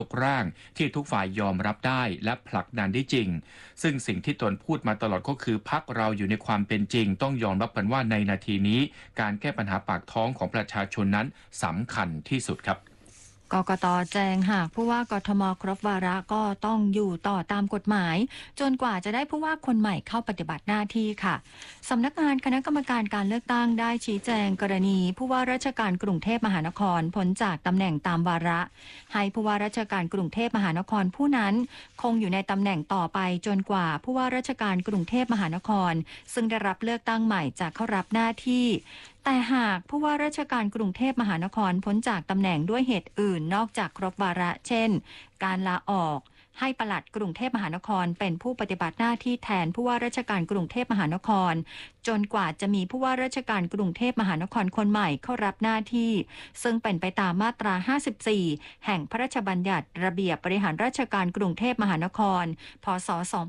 ร่างที่ทุกฝ่ายยอมรับได้และผลักดันได้จริงซึ่งสิ่งที่ตนพูดมาตลอดก็คือพรรคเราอยู่ในความเป็นจริงต้องยอมรับกันว่าในนาทีนี้การแก้ปัญหาปากท้องของประชาชนนั้นสำคัญที่สุดครับกกต.แจ้งหากผู้ว่ากทม.ครบวาระก็ต้องอยู่ต่อตามกฎหมายจนกว่าจะได้ผู้ว่าคนใหม่เข้าปฏิบัติหน้าที่ค่ะสำนักงานคณะกรรมการการเลือกตั้งได้ชี้แจงกรณีผู้ว่าราชการกรุงเทพมหานครพ้นจากตำแหน่งตามวาระให้ผู้ว่าราชการกรุงเทพมหานครผู้นั้นคงอยู่ในตำแหน่งต่อไปจนกว่าผู้ว่าราชการกรุงเทพมหานครซึ่งได้รับเลือกตั้งใหม่จะเข้ารับหน้าที่แต่หากผู้ว่าราชการกรุงเทพมหานครพ้นจากตำแหน่งด้วยเหตุอื่นนอกจากครบวาระเช่นการลาออกให้ปลัดกรุงเทพมหานครเป็นผู้ปฏิบัติหน้าที่แทนผู้ว่าราชการกรุงเทพมหานครจนกว่าจะมีผู้ว่าราชการกรุงเทพมหานครคนใหม่เข้ารับหน้าที่ซึ่งเป็นไปตามมาตรา 54 แห่งพระราชบัญญัติระเบียบบริหารราชการกรุงเทพมหานครพ.ศ.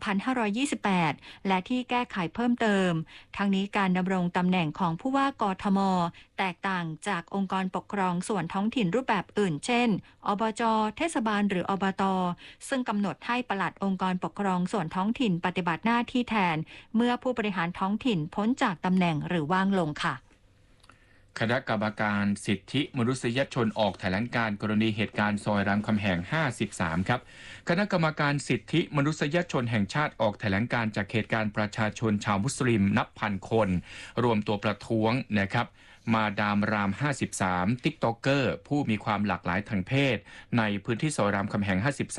2528 และที่แก้ไขเพิ่มเติมทั้งนี้การดำรงตำแหน่งของผู้ว่ากทม.แตกต่างจากองค์กรปกครองส่วนท้องถิ่นรูปแบบอื่นเช่นอบจ.เทศบาลหรืออบต.ซึ่งกำหนดให้ปลัดองค์กรปกครองส่วนท้องถิ่นปฏิบัติหน้าที่แทนเมื่อผู้บริหารท้องถิ่นพ้นจากตำแหน่งหรือว่างลงค่ะคณะกรรมการสิทธิมนุษยชนออกแถลงการกรณีเหตุการณ์ซอยรามคำแหง 53 ครับคณะกรรมการสิทธิมนุษยชนแห่งชาติออกแถลงการจากเหตุการณ์ประชาชนชาวมุสลิมนับพันคนรวมตัวประท้วงนะครับมาดามราม 53 ติ๊กต็อกเกอร์ผู้มีความหลากหลายทางเพศในพื้นที่ซอยรามคำแหง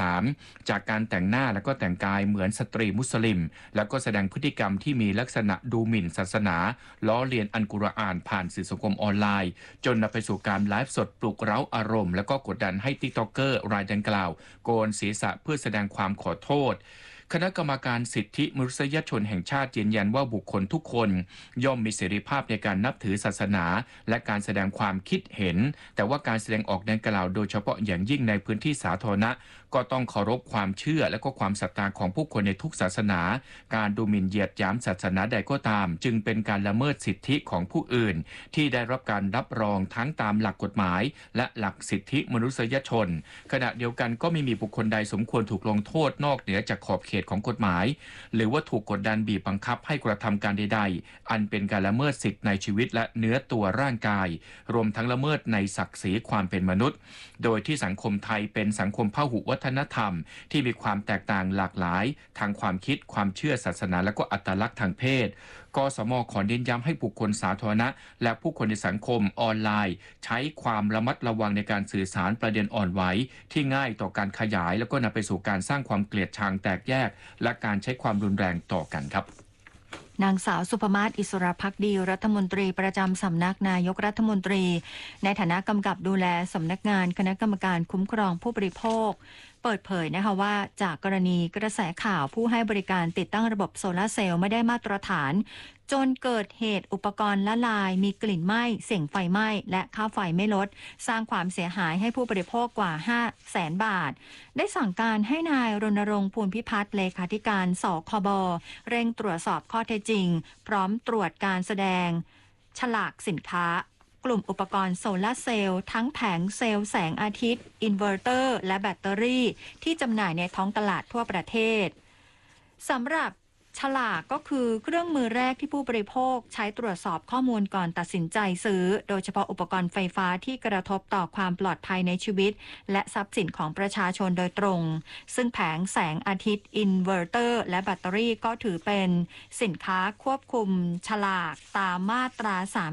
53 จากการแต่งหน้าและก็แต่งกายเหมือนสตรีมุสลิมแล้วก็แสดงพฤติกรรมที่มีลักษณะดูหมิ่นศาสนาล้อเลียนอัลกุรอานผ่านสื่อสังคมออนไลน์จนนำไปสู่การไลฟ์สดปลุกเร้าอารมณ์และก็กดดันให้ติ๊กต็อกเกอร์รายดังกล่าวโกนศีรษะเพื่อแสดงความขอโทษคณะกรรมการสิทธิมนุษยชนแห่งชาติยืนยันว่าบุคคลทุกคนย่อมมีเสรีภาพในการนับถือศาสนาและการแสดงความคิดเห็นแต่ว่าการแสดงออกดังกล่าวโดยเฉพาะอย่างยิ่งในพื้นที่สาธารณะก็ต้องเคารพความเชื่อและก็ความศรัทธาของผู้คนในทุกศาสนาการดูหมิ่นเหยียดหยามศาสนาใดก็ตามจึงเป็นการละเมิดสิทธิของผู้อื่นที่ได้รับการรับรองทั้งตามหลักกฎหมายและหลักสิทธิมนุษยชนขณะเดียวกันก็ไม่มีบุคคลใดสมควรถูกลงโทษนอกเหนือจากขอบเขตของกฎหมายหรือว่าถูกกดดันบีบบังคับให้กระทำการใดๆอันเป็นการละเมิดสิทธิในชีวิตและเนื้อตัวร่างกายรวมทั้งละเมิดในศักดิ์ศรีความเป็นมนุษย์โดยที่สังคมไทยเป็นสังคมพหุวัฒนธรรมที่มีความแตกต่างหลากหลายทางความคิดความเชื่อศาสนาและก็อัตลักษณ์ทางเพศกสม.ขอเน้นย้ำให้บุคคลสาธารณะและผู้คนในสังคมออนไลน์ใช้ความระมัดระวังในการสื่อสารประเด็นอ่อนไหวที่ง่ายต่อการขยายแล้วก็นำไปสู่การสร้างความเกลียดชังแตกแยกและการใช้ความรุนแรงต่อกันครับนางสาวสุภมาศ อิสรภักดีรัฐมนตรีประจำสำนักนายกรัฐมนตรีในฐานะกำกับดูแลสำนักงานคณะกรรมการคุ้มครองผู้บริโภคเปิดเผยนะคะว่าจากกรณีกระแสข่าวผู้ให้บริการติดตั้งระบบโซลาร์เซลล์ไม่ได้มาตรฐานจนเกิดเหตุอุปกรณ์ละลายมีกลิ่นไหม้เสี่ยงไฟไหม้และค่าไฟไม่ลดสร้างความเสียหายให้ผู้บริโภคกว่า 500,000 บาทได้สั่งการให้นายรณรงค์ภูลพิพัฒน์เลขาธิการสคบเร่งตรวจสอบข้อเท็จจริงพร้อมตรวจการแสดงฉลากสินค้ากลุ่มอุปกรณ์โซลาร์เซลล์ทั้งแผงเซลล์แสงอาทิตย์อินเวอร์เตอร์และแบตเตอรี่ที่จำหน่ายในท้องตลาดทั่วประเทศสำหรับฉลากก็คือเครื่องมือแรกที่ผู้บริโภคใช้ตรวจสอบข้อมูลก่อนตัดสินใจซื้อโดยเฉพาะอุปกรณ์ไฟฟ้าที่กระทบต่อความปลอดภัยในชีวิตและทรัพย์สินของประชาชนโดยตรงซึ่งแผงแสงอาทิตย์อินเวอร์เตอร์และแบตเตอรี่ก็ถือเป็นสินค้าควบคุมฉลากตามมาตรา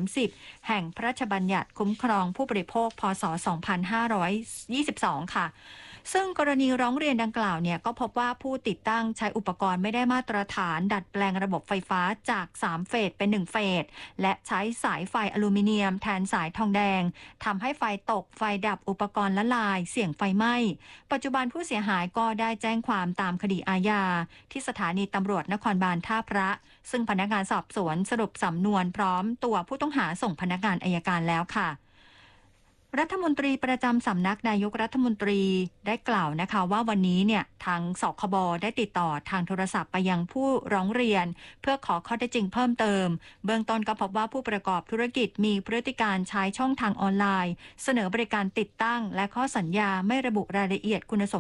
30 แห่งพระราชบัญญัติคุ้มครองผู้บริโภคพ.ศ. 2522 ค่ะซึ่งกรณีร้องเรียนดังกล่าวเนี่ยก็พบว่าผู้ติดตั้งใช้อุปกรณ์ไม่ได้มาตรฐานดัดแปลงระบบไฟฟ้าจาก3เฟสเป็น1เฟสและใช้สายไฟอลูมิเนียมแทนสายทองแดงทำให้ไฟตกไฟดับอุปกรณ์ละลายเสี่ยงไฟไหม้ปัจจุบันผู้เสียหายก็ได้แจ้งความตามคดีอาญาที่สถานีตำรวจนครบาลท่าพระซึ่งพนักงานสอบสวนสรุปสำนวนพร้อมตัวผู้ต้องหาส่งพนักงานอัยการแล้วค่ะรัฐมนตรีประจำสำนักนายกรัฐมนตรีได้กล่าวนะคะว่าวันนี้เนี่ยทางสคบได้ติดต่อทางโทรศัพท์ไปยังผู้ร้องเรียนเพื่อขอข้อเท็จจริงเพิ่มเติมเบื้องต้นก็พบว่าผู้ประกอบธุรกิจมีพฤติการใช้ช่องทางออนไลน์เสนอบริการติดตั้งและข้อสัญญาไม่ระบุรายละเอียดคุณสม